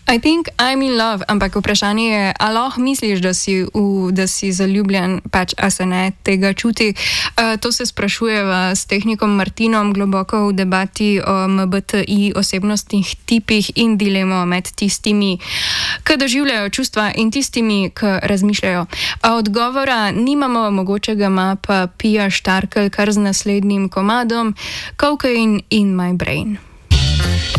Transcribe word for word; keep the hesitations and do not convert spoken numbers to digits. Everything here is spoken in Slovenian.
I think I'm in love, ampak vprašanje je, ali lahko misliš, da si, v, da si zaljubljen, pač a se ne tega čuti. Uh, to se sprašujeva s tehnikom Martinom globoko v debati o M B T I osebnostnih tipih in dilemo med tistimi, ki doživljajo čustva in tistimi, ki razmišljajo. A odgovora nimamo, mogoče ga ima pa Pia Štarkel kar z naslednjim komadom Cocaine in my brain.